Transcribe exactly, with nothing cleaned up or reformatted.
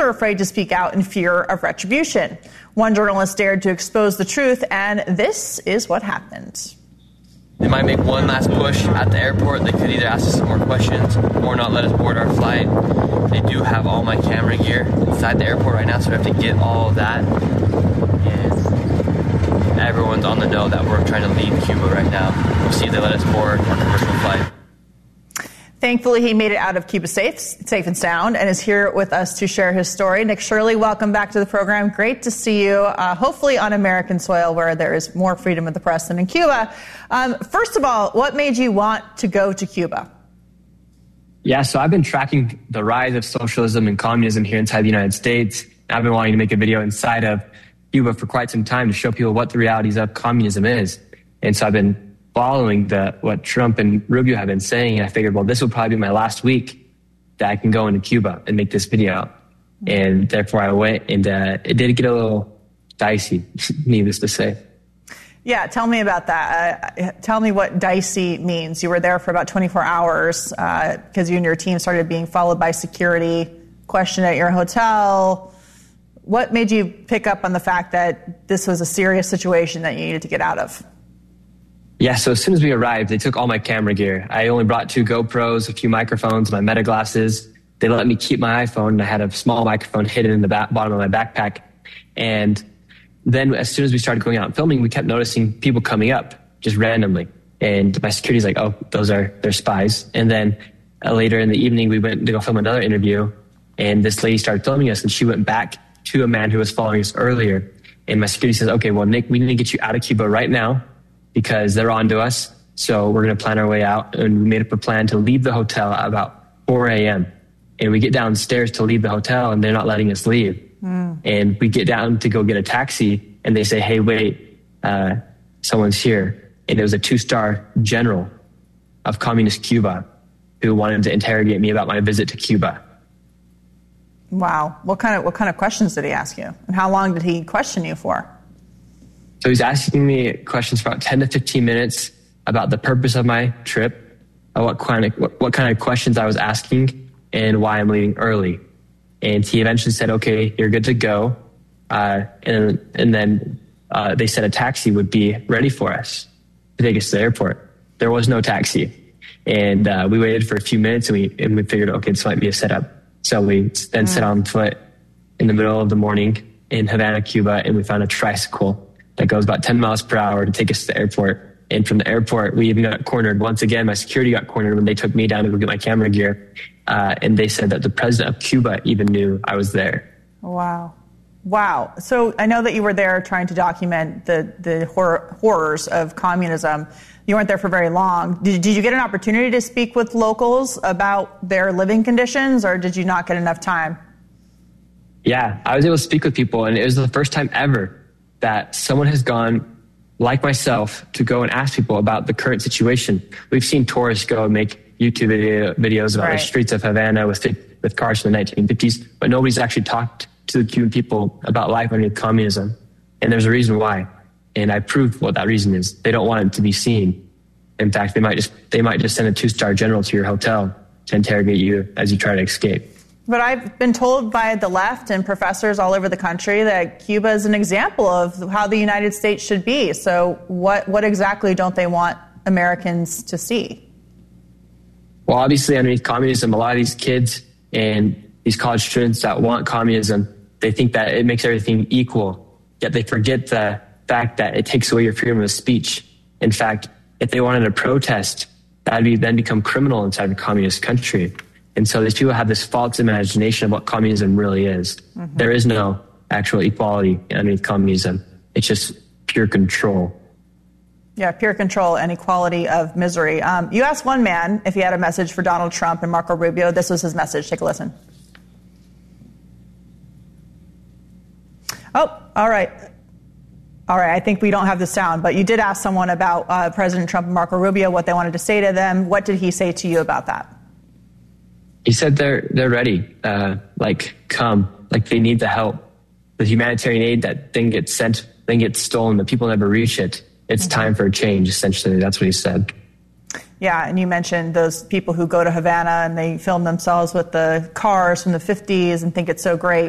are afraid to speak out in fear of retribution. One journalist dared to expose the truth, and this is what happened. They might make one last push at the airport. They could either ask us some more questions or not let us board our flight. They do have all my camera gear inside the airport right now, so we have to get all of that. And everyone's on the know that we're trying to leave Cuba right now. We'll see if they let us board our commercial flight. Thankfully, he made it out of Cuba safe, safe and sound, and is here with us to share his story. Nick Shirley, welcome back to the program. Great to see you, uh, hopefully on American soil where there is more freedom of the press than in Cuba. Um, first of all, what made you want to go to Cuba? Yeah, so I've been tracking the rise of socialism and communism here inside the United States. I've been wanting to make a video inside of Cuba for quite some time to show people what the realities of communism is. And so I've been following the what Trump and Rubio have been saying, and I figured, well, this will probably be my last week that I can go into Cuba and make this video. And therefore I went, and uh, it did get a little dicey, needless to say. Yeah, tell me about that. Uh, tell me what dicey means. You were there for about twenty-four hours because uh, you and your team started being followed by security, questioned at your hotel. What made you pick up on the fact that this was a serious situation that you needed to get out of? Yeah, so as soon as we arrived, they took all my camera gear. I only brought two GoPros, a few microphones, my Meta glasses. They let me keep my iPhone, and I had a small microphone hidden in the back, bottom of my backpack. And then as soon as we started going out and filming, we kept noticing people coming up just randomly. And my security's like, oh, those are, they're spies. And then uh, later in the evening, we went to go film another interview, and this lady started filming us, and she went back to a man who was following us earlier. And my security says, okay, well, Nick, we need to get you out of Cuba right now, because they're on to us. So we're going to plan our way out. And we made up a plan to leave the hotel at about four a.m. And we get downstairs to leave the hotel, and they're not letting us leave. Mm. And we get down to go get a taxi, and they say, hey, wait, uh, someone's here. And it was a two-star general of communist Cuba who wanted to interrogate me about my visit to Cuba. Wow. What kind of, what kind of questions did he ask you? And how long did he question you for? So he's asking me questions for about ten to fifteen minutes about the purpose of my trip, uh, what kind of what, what kind of questions I was asking, and why I'm leaving early. And he eventually said, okay, you're good to go. Uh, and, and then uh, they said a taxi would be ready for us to take us to the airport. There was no taxi. And uh, we waited for a few minutes, and we, and we figured, okay, this might be a setup. So we then mm. set on foot in the middle of the morning in Havana, Cuba, and we found a tricycle that goes about ten miles per hour to take us to the airport. And from the airport, we even got cornered once again. My security got cornered when they took me down to go get my camera gear. Uh, and they said that the president of Cuba even knew I was there. Wow. Wow. So I know that you were there trying to document the, the horror, horrors of communism. You weren't there for very long. Did, did you get an opportunity to speak with locals about their living conditions, or did you not get enough time? Yeah, I was able to speak with people, and it was the first time ever that someone has gone, like myself, to go and ask people about the current situation. We've seen tourists go and make YouTube video, videos about right. the streets of Havana with, with cars from the nineteen fifties, but nobody's actually talked to the Cuban people about life under communism. And there's a reason why. And I proved what that reason is. They don't want it to be seen. In fact, they might just they might just send a two-star general to your hotel to interrogate you as you try to escape. But I've been told by the left and professors all over the country that Cuba is an example of how the United States should be. So what, what exactly don't they want Americans to see? Well, obviously, underneath communism, a lot of these kids and these college students that want communism, they think that it makes everything equal, yet they forget the fact that it takes away your freedom of speech. In fact, if they wanted to protest, that would be, then become criminal inside a communist country. And so these people have this false imagination of what communism really is. Mm-hmm. There is no actual equality underneath communism. It's just pure control. Yeah, pure control and equality of misery. Um, you asked one man if he had a message for Donald Trump and Marco Rubio. This was his message. Take a listen. Oh, all right. All right, I think we don't have the sound, but you did ask someone about uh, President Trump and Marco Rubio, what they wanted to say to them. What did he say to you about that? He said they're they're ready, uh, like come, like they need the help. The humanitarian aid that then gets sent, then gets stolen, the people never reach it. It's mm-hmm. time for a change, essentially. That's what he said. Yeah, and you mentioned those people who go to Havana and they film themselves with the cars from the fifties and think it's so great.